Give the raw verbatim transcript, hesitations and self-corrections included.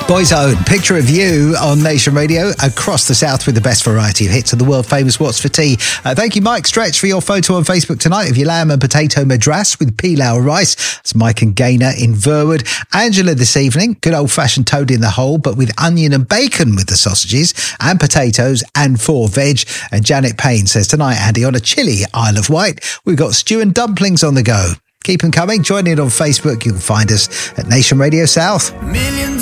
Boyzone, Picture of You on Nation Radio, across the south with the best variety of hits of the world famous What's for Tea. Uh, thank you, Mike Stretch, for your photo on Facebook tonight of your lamb and potato madras with pilau rice. It's Mike and Gaynor in Verwood. Angela this evening, good old-fashioned toad in the hole, but with onion and bacon with the sausages and potatoes and four veg. And Janet Payne says, tonight, Andy, on a chilly Isle of Wight, we've got stew and dumplings on the go. Keep them coming. Join in on Facebook. You can find us at Nation Radio South. Millions